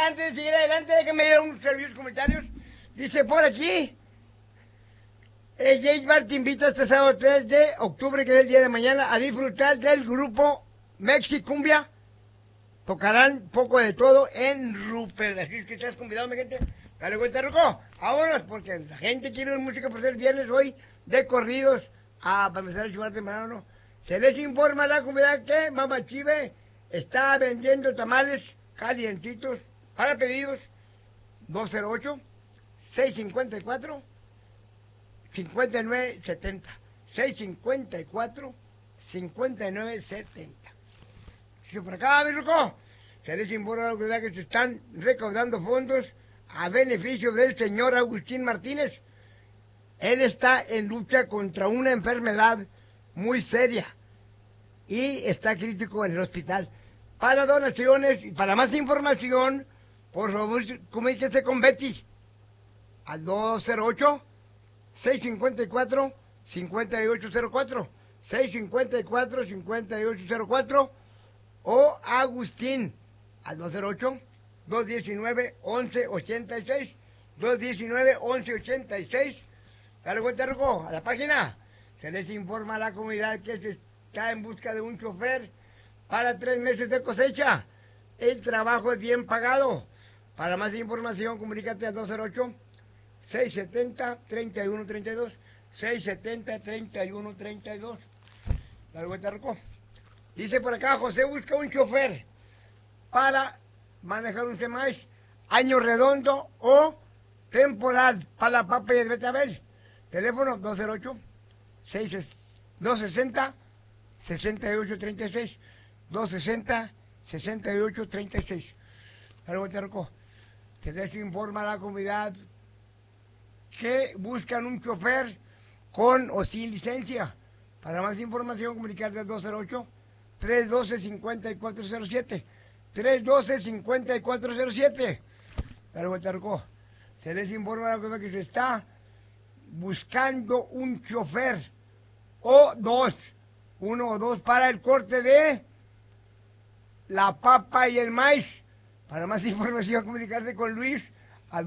antes de seguir adelante, déjame dar unos servicios comentarios. Dice por aquí, J Bar te invita este sábado 3 de octubre, que es el día de mañana, a disfrutar del grupo Mexicumbia. Tocarán poco de todo en Rupert. Así es que estás convidado, mi gente. Dale cuenta, Ruco. Vámonos, porque la gente quiere oír música por ser viernes hoy de corridos. Para empezar a chupar temprano, ¿no? Se les informa a la comunidad que Mama Chive está vendiendo tamales calientitos para pedidos 208-654-5970. 654-5970. Dice por acá, mi Ruco, se les informa a la comunidad que se están recaudando fondos a beneficio del señor Agustín Martínez. Él está en lucha contra una enfermedad muy seria y está crítico en el hospital. Para donaciones y para más información, por favor, comuníquese con Betty al 208-654-5804, 654-5804, o Agustín al 208-219-1186, 219-1186. Dale cuenta, Ruco, a la página. Se les informa a la comunidad que se está en busca de un chofer para 3 meses de cosecha. El trabajo es bien pagado. Para más información, comunícate al 208-670-3132, 670-3132. Dale cuenta, Ruco. Dice por acá, José busca un chofer para manejar un semais, año redondo o temporal, para la papa y el betabel. Teléfono 208-260-6836, 260-6836. Algo te reco. Te les informa a la comunidad que buscan un chofer con o sin licencia. Para más información, comunicarte al 208-312-5407, 312-5407. Algo te reco. Se les informa a la comunidad que se está buscando un chofer o dos, uno o dos, para el corte de la papa y el maíz. Para más información, comunicarse con Luis al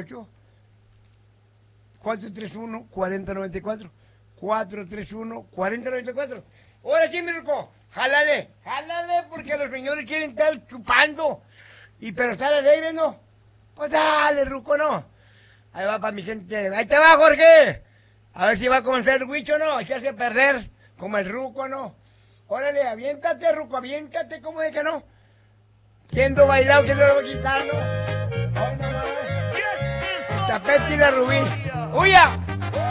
208-431-4094, 431-4094. Ahora sí, mi Ruco, jálale, jálale, porque los señores quieren estar chupando, pero estar alegres, ¿no? Pues dale, Ruco, ¿no? Ahí va para mi gente. Ahí te va, Jorge. A ver si va a comenzar el huicho, ¿no? Echarse a perder como el Ruco, ¿no? Órale, aviéntate, Ruco, aviéntate, ¿cómo es que no? Siendo bailado, que no lo va a quitar, ¿no? Ay, no, no. Tapete y la rubí. ¡Huya!